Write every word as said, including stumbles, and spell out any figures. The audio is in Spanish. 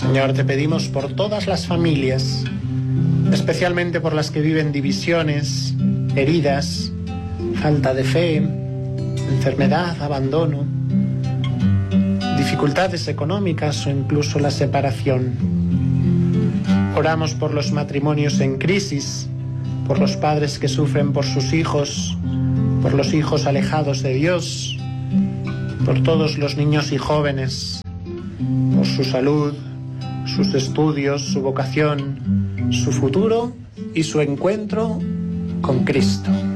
Señor, te pedimos por todas las familias, especialmente por las que viven divisiones, heridas, falta de fe, enfermedad, abandono, dificultades económicas o incluso la separación. Oramos por los matrimonios en crisis, por los padres que sufren por sus hijos, por los hijos alejados de Dios, por todos los niños y jóvenes, por su salud, sus estudios, su vocación, su futuro y su encuentro con Cristo.